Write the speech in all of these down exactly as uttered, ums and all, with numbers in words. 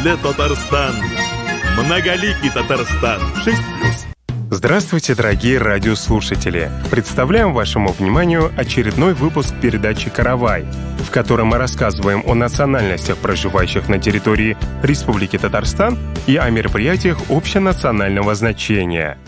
для Татарстан. Многоликий Татарстан. шесть плюс. Здравствуйте, дорогие радиослушатели! Представляем вашему вниманию очередной выпуск передачи «Каравай», в котором мы рассказываем о национальностях, проживающих на территории Республики Татарстан, и о мероприятиях общенационального значения.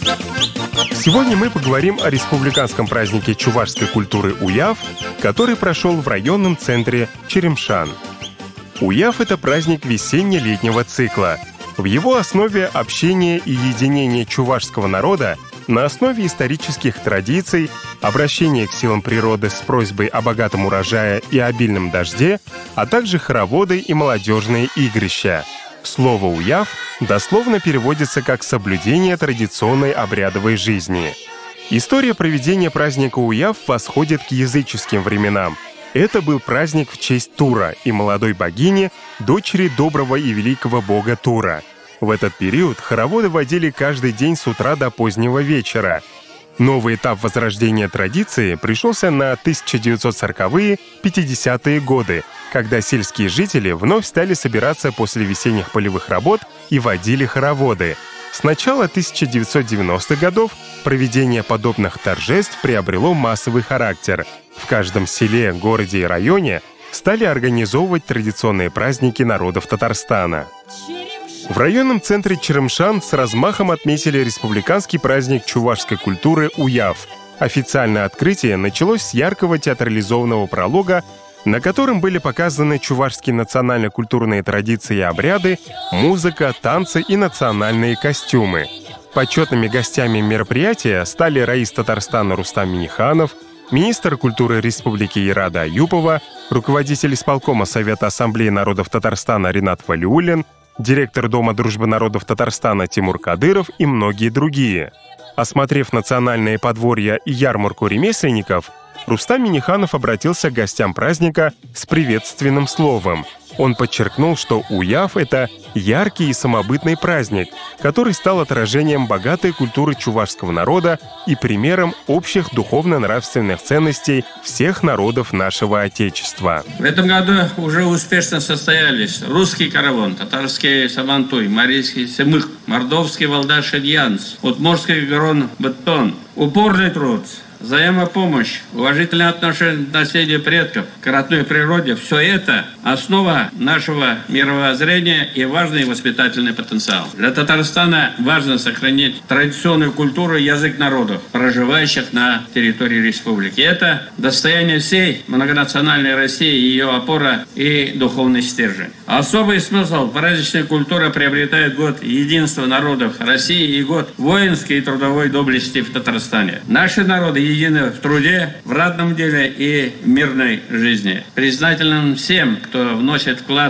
Сегодня мы поговорим о республиканском празднике чувашской культуры Уяв, который прошел в районном центре Черемшан. Уяв – это праздник весенне-летнего цикла. В его основе общение и единение чувашского народа на основе исторических традиций, обращение к силам природы с просьбой о богатом урожае и обильном дожде, а также хороводы и молодежные игрища. Слово «уяв» дословно переводится как «соблюдение традиционной обрядовой жизни». История проведения праздника Уяв восходит к языческим временам. Это был праздник в честь Тура и молодой богини, дочери доброго и великого бога Тура. В этот период хороводы водили каждый день с утра до позднего вечера. Новый этап возрождения традиции пришелся на тысяча девятьсот сороковые — пятидесятые годы, когда сельские жители вновь стали собираться после весенних полевых работ и водили хороводы. С начала тысяча девятьсот девяностых годов проведение подобных торжеств приобрело массовый характер. В каждом селе, городе и районе стали организовывать традиционные праздники народов Татарстана. В районном центре Черемшан с размахом отметили республиканский праздник чувашской культуры Уяв. Официальное открытие началось с яркого театрализованного пролога, на котором были показаны чувашские национально-культурные традиции и обряды, музыка, танцы и национальные костюмы. Почетными гостями мероприятия стали раис Татарстана Рустам Минниханов, министр культуры Республики Ирада Аюпова, руководитель исполкома Совета Ассамблеи народов Татарстана Ринат Валиуллин, директор Дома дружбы народов Татарстана Тимур Кадыров и многие другие. Осмотрев национальные подворья и ярмарку ремесленников, Рустам Минниханов обратился к гостям праздника с приветственным словом. Он подчеркнул, что Уяв – это яркий и самобытный праздник, который стал отражением богатой культуры чувашского народа и примером общих духовно-нравственных ценностей всех народов нашего Отечества. В этом году уже успешно состоялись русский караван, татарский Сабантуй, марийский Семых, мордовский Валдаш-Альянс, удмуртский Грон Беттон, упорный труд, взаимопомощь, уважительное отношение к наследию предков, к родной природе – все это – основа нашего мировоззрения и важный воспитательный потенциал. Для Татарстана важно сохранить традиционную культуру и язык народов, проживающих на территории республики. Это достояние всей многонациональной России, ее опора и духовный стержень. Особый смысл праздничная культура приобретает год единства народов России и год воинской и трудовой доблести в Татарстане. Наши народы едины в труде, в ратном деле и мирной жизни. Признателен всем, кто вносит вклад